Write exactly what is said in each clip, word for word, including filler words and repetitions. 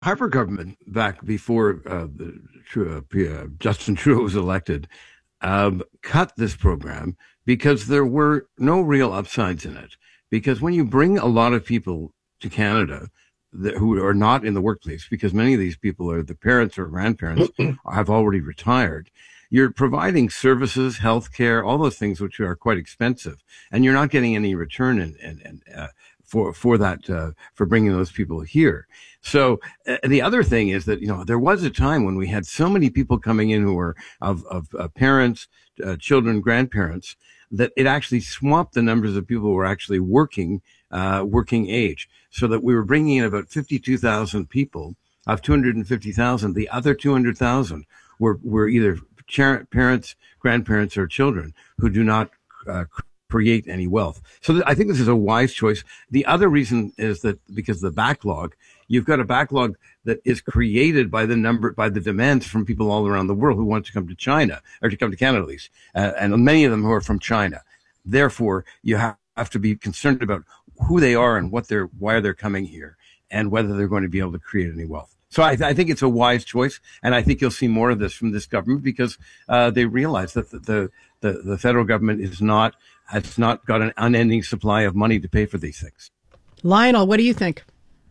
Harper government, back before uh, the, uh, Justin Trudeau was elected, um, cut this program because there were no real upsides in it. Because when you bring a lot of people to Canada that, who are not in the workplace, because many of these people are the parents or grandparents have already retired, you're providing services, healthcare, all those things which are quite expensive, and you're not getting any return in, in, in, uh, for for that uh, for bringing those people here. So uh, the other thing is that, you know, there was a time when we had so many people coming in who were of of uh, parents, uh, children, grandparents, that it actually swamped the numbers of people who were actually working uh, working age, so that we were bringing in about fifty-two thousand people of two hundred fifty thousand. The other two hundred thousand were were either parents, grandparents, or children who do not uh, create any wealth. So th- I think this is a wise choice. The other reason is that because the backlog, you've got a backlog that is created by the number, by the demands from people all around the world who want to come to China, or to come to Canada at least, uh, and many of them who are from China. Therefore, you have, have to be concerned about who they are and what they're, why they're coming here, and whether they're going to be able to create any wealth. So I, th- I think it's a wise choice, and I think you'll see more of this from this government, because uh, they realize that the, the the the federal government is not has not got an unending supply of money to pay for these things. Lionel, what do you think?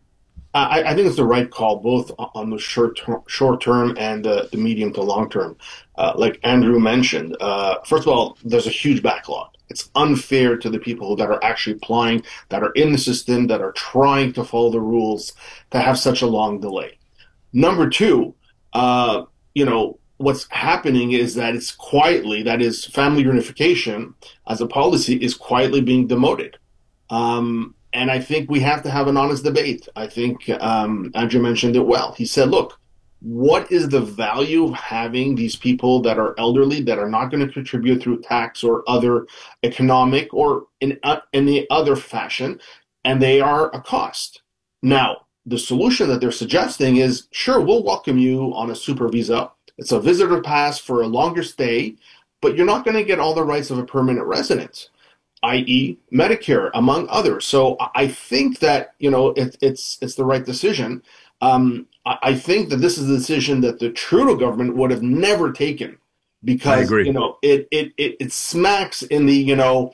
I, I think it's the right call, both on the short term, short term and the, the medium to long term. Uh, like Andrew mentioned, uh, first of all, there's a huge backlog. It's unfair to the people that are actually applying, that are in the system, that are trying to follow the rules, to have such a long delay. Number two, uh, you know, what's happening is that it's quietly, that is, family reunification as a policy is quietly being demoted. Um, and I think we have to have an honest debate. I think um, Andrew mentioned it well. He said, look, what is the value of having these people that are elderly, that are not going to contribute through tax or other economic or in uh, any other fashion, and they are a cost. Now, the solution that they're suggesting is, sure, we'll welcome you on a super visa. It's a visitor pass for a longer stay, but you're not going to get all the rights of a permanent resident, that is. Medicare, among others. So I think that, you know, it, it's it's the right decision. Um, I think that this is a decision that the Trudeau government would have never taken, because, you know, it, it, it, it smacks in the, you know,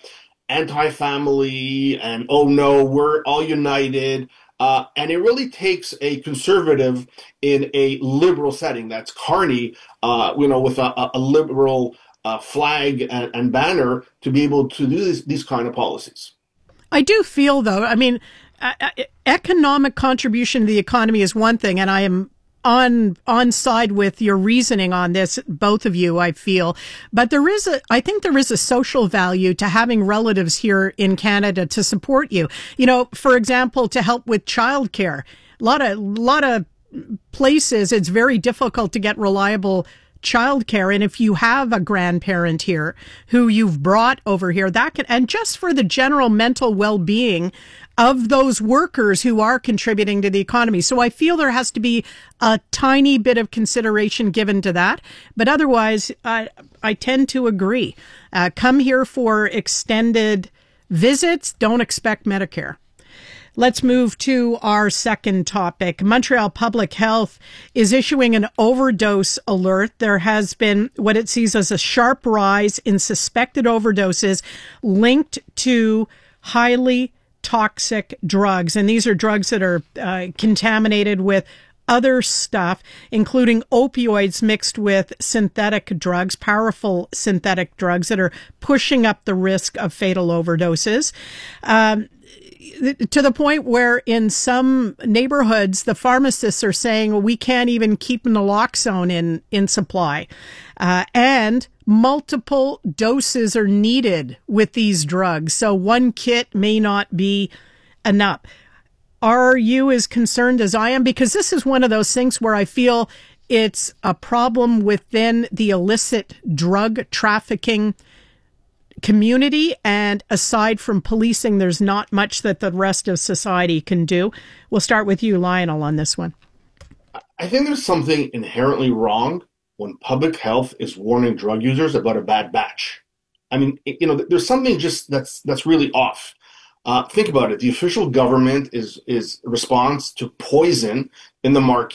anti-family and, oh no, we're all united. Uh, and it really takes a conservative in a liberal setting. That's Carney, uh, you know, with a, a liberal uh, flag and, and banner to be able to do this, these kind of policies. I do feel, though, I mean, uh, economic contribution to the economy is one thing, and I am on on side with your reasoning on this, both of you, I feel. But there is a, I think there is a social value to having relatives here in Canada to support you. You know, for example, to help with childcare. A lot of, lot of places, it's very difficult to get reliable childcare. And if you have a grandparent here who you've brought over here, that can, and just for the general mental well-being of those workers who are contributing to the economy. So I feel there has to be a tiny bit of consideration given to that. But otherwise, I, I tend to agree. Uh, come here for extended visits. Don't expect Medicare. Let's move to our second topic. Montreal Public Health is issuing an overdose alert. There has been what it sees as a sharp rise in suspected overdoses linked to highly toxic drugs. And these are drugs that are uh, contaminated with other stuff, including opioids mixed with synthetic drugs, powerful synthetic drugs that are pushing up the risk of fatal overdoses. Um, to the point where in some neighborhoods, the pharmacists are saying, well, we can't even keep naloxone in, in supply. Uh, and multiple doses are needed with these drugs. So one kit may not be enough. Are you as concerned as I am? Because this is one of those things where I feel it's a problem within the illicit drug trafficking community, and aside from policing, there's not much that the rest of society can do. We'll start with you, Lionel, on this one. I think there's something inherently wrong when public health is warning drug users about a bad batch. I mean, you know, there's something just that's that's really off. Uh, think about it. The official government is is response to poison in the market.